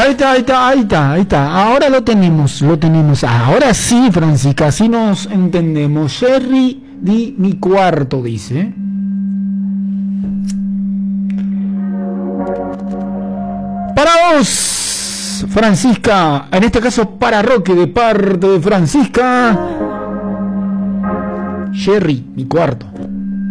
Ahí está. Ahora lo tenemos. Ahora sí, Francisca, así nos entendemos. Jerry di mi cuarto, dice. Para vos, Francisca, en este caso para Roque, de parte de Francisca. Jerry, mi cuarto.